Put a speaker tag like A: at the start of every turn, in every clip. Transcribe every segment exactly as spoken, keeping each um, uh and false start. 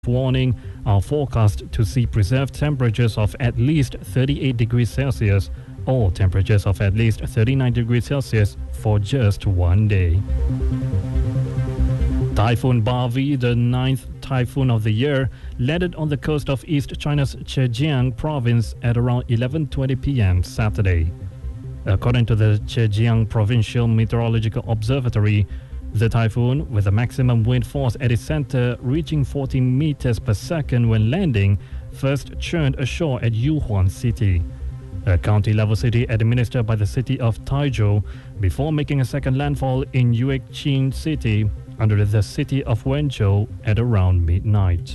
A: warning are forecast to see preserved temperatures of at least thirty-eight degrees Celsius or temperatures of at least thirty-nine degrees Celsius for just one day. Typhoon Bavi, the ninth typhoon of the year, landed on the coast of East China's Zhejiang province at around eleven twenty p m Saturday. According to the Zhejiang Provincial Meteorological Observatory, the typhoon, with a maximum wind force at its center reaching forty meters per second when landing, first churned ashore at Yuhuan City, a county-level city administered by the city of Taizhou, before making a second landfall in Yueqing City under the city of Wenzhou at around midnight.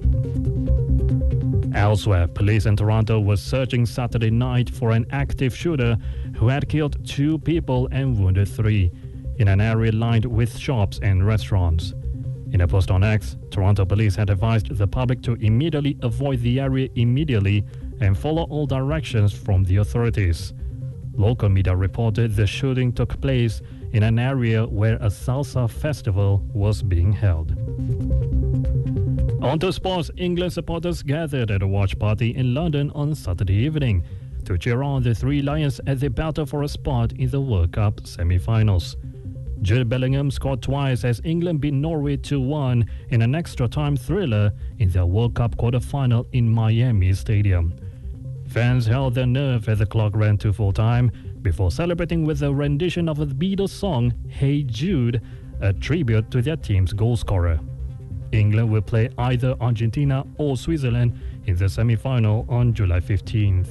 A: Elsewhere, police in Toronto were searching Saturday night for an active shooter who had killed two people and wounded three in an area lined with shops and restaurants. In a post on X, Toronto police had advised the public to immediately avoid the area immediately and follow all directions from the authorities. Local media reported the shooting took place in an area where a salsa festival was being held. On to sports. England supporters gathered at a watch party in London on Saturday evening to cheer on the Three Lions as they battle for a spot in the World Cup semi-finals. Jude Bellingham scored twice as England beat Norway two one in an extra-time thriller in their World Cup quarter-final in Miami Stadium. Fans held their nerve as the clock ran to full-time before celebrating with a rendition of the Beatles song Hey Jude, a tribute to their team's goal-scorer. England will play either Argentina or Switzerland in the semi-final on July fifteenth.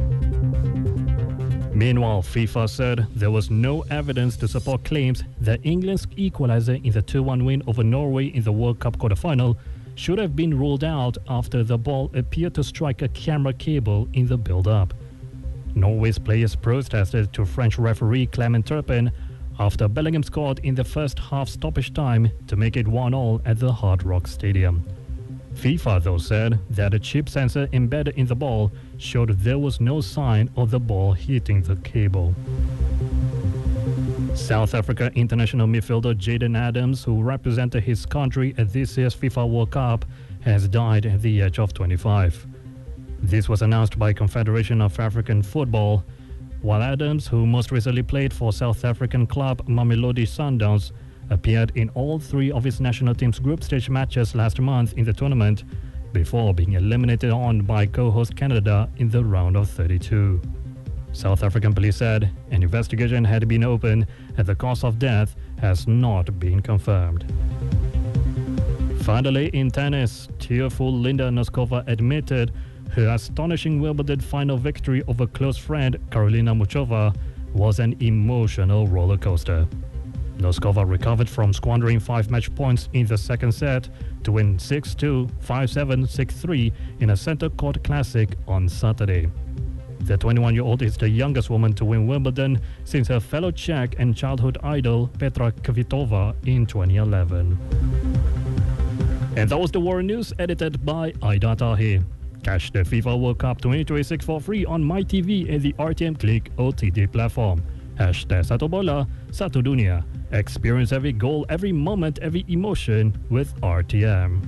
A: Meanwhile, FIFA said there was no evidence to support claims that England's equalizer in the two one win over Norway in the World Cup quarter-final should have been ruled out after the ball appeared to strike a camera cable in the build-up. Norway's players protested to French referee Clement Turpin after Bellingham scored in the first half stoppage time to make it one all at the Hard Rock Stadium. FIFA, though, said that a chip sensor embedded in the ball showed there was no sign of the ball hitting the cable. South Africa international midfielder Jayden Adams, who represented his country at this year's FIFA World Cup, has died at the age of twenty-five. This was announced by Confederation of African Football, while Adams, who most recently played for South African club Mamelodi Sundowns, appeared in all three of his national team's group stage matches last month in the tournament before being eliminated on by co-host Canada in the round of thirty-two. South African police said an investigation had been opened and the cause of death has not been confirmed. Finally, in tennis, tearful Linda Noskova admitted her astonishing Wimbledon final victory over close friend Karolina Muchova was an emotional roller coaster. Noskova recovered from squandering five match points in the second set to win six two, five seven, six three in a center court classic on Saturday. The twenty-one-year-old is the youngest woman to win Wimbledon since her fellow Czech and childhood idol Petra Kvitova in twenty eleven. And that was the World News edited by Aida Tahir. Catch the FIFA World Cup twenty twenty-six for free on MyTV and the R T M Click O T T platform. Hashtag Satu Bola, Satu Dunia. Experience every goal, every moment, every emotion with R T M.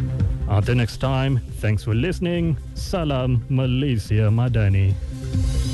A: Until next time, thanks for listening. Salam Malaysia Madani.